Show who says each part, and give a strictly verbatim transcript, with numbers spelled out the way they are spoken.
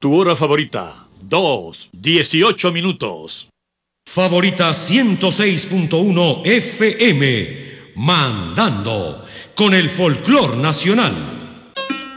Speaker 1: Tu hora favorita, dos, dieciocho minutos.
Speaker 2: Favorita ciento seis punto uno F M, mandando con el folclor nacional.